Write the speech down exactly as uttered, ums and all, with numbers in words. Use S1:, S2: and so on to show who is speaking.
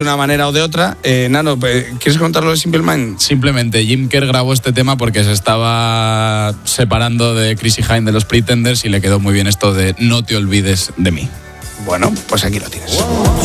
S1: una manera o de otra. Eh, Nano, ¿quieres contarlo de Simple Minds?
S2: Simplemente, Jim Kerr grabó este tema porque se estaba separando de Chrissy Hynde de los Pretenders y le quedó muy bien esto de no te olvides de mí.
S1: Bueno, pues aquí lo tienes.